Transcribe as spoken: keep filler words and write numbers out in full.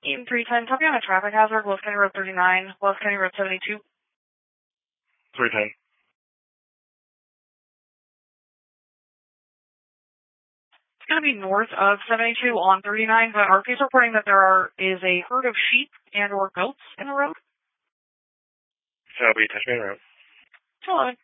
eight three ten, copy on a traffic hazard, West County Road thirty-nine, West County Road seventy-two. three ten. It's going to be north of seventy-two on thirty-nine, but R P is reporting that there are is a herd of sheep and or goats in the road. So we touch main road. Hello.